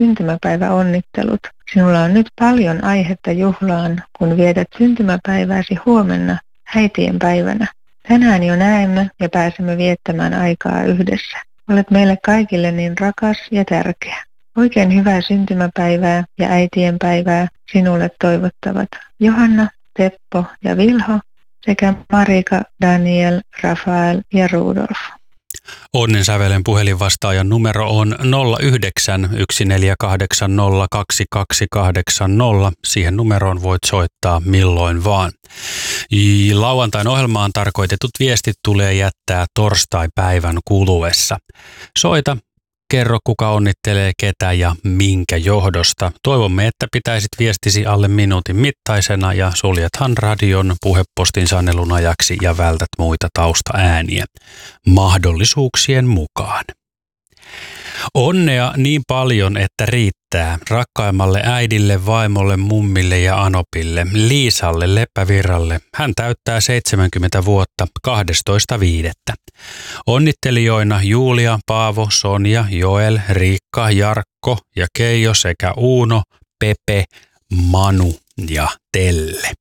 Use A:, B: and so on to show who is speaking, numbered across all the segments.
A: syntymäpäiväonnittelut. Sinulla on nyt paljon aihetta juhlaan, kun vietät syntymäpäivääsi huomenna äitien päivänä. Tänään jo näemme ja pääsemme viettämään aikaa yhdessä. Olet meille kaikille niin rakas ja tärkeä. Oikein hyvää syntymäpäivää ja äitien päivää sinulle toivottavat Johanna, Teppo ja Vilho sekä Marika, Daniel, Rafael ja Rudolf.
B: Onnen sävelen puhelinvastaajan numero on 09 1480 2280. Siihen numeroon voit soittaa milloin vaan. Lauantain ohjelmaan tarkoitetut viestit tulee jättää torstai-päivän kuluessa. Soita, kerro kuka onnittelee ketä ja minkä johdosta. Toivomme, että pitäisit viestisi alle minuutin mittaisena ja suljethan radion puhepostin sanelun ajaksi ja vältät muita taustaääniä mahdollisuuksien mukaan. Onnea niin paljon, että riittää rakkaimmalle äidille, vaimolle, mummille ja anopille, Liisalle Leppävirralle. Hän täyttää 70 vuotta 12.5. Onnittelijoina Julia, Paavo, Sonja, Joel, Riikka, Jarkko ja Keijo sekä Uuno, Pepe, Manu ja Telle.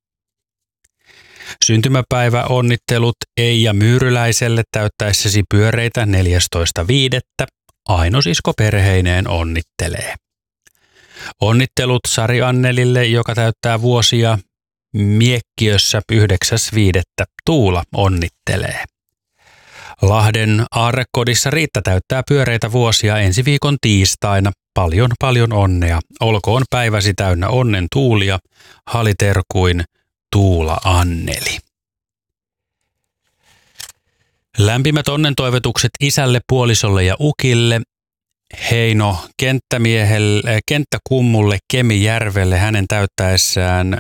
B: Syntymäpäiväonnittelut Eija Myyryläiselle täyttäessäsi pyöreitä 14.5. Aino-sisko perheineen onnittelee. Onnittelut Sari Annelille, joka täyttää vuosia Miekkiössä 9.5. Tuula onnittelee. Lahden aarrekodissa Riitta täyttää pyöreitä vuosia ensi viikon tiistaina. Paljon onnea. Olkoon päiväsi täynnä onnen tuulia. Haliterkuin Tuula Anneli. Lämpimät onnentoivotukset isälle, puolisolle ja ukille. Heino kenttäkummulle Kemijärvelle hänen täyttäessään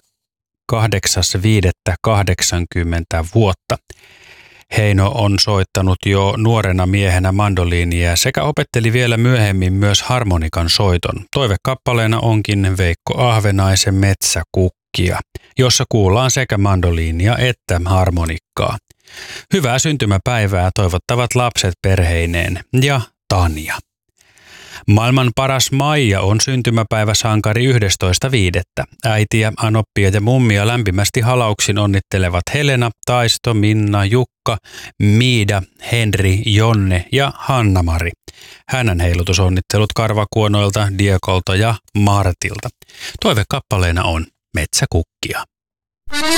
B: 8.5.80 vuotta. Heino on soittanut jo nuorena miehenä mandoliinia sekä opetteli vielä myöhemmin myös harmonikan soiton. Toivekappaleena onkin Veikko Ahvenaisen Metsäkukkia, jossa kuullaan sekä mandoliinia että harmonikkaa. Hyvää syntymäpäivää toivottavat lapset perheineen ja Tanja. Maailman paras Maija on syntymäpäiväsankari 11.5. Äitiä, anoppia ja mummia lämpimästi halauksin onnittelevat Helena, Taisto, Minna, Jukka, Miida, Henri, Jonne ja Hanna-Mari. Hänen heilutusonnittelut Karvakuonoilta, Diekolta ja Martilta. Toivekappaleena on Metsäkukkia.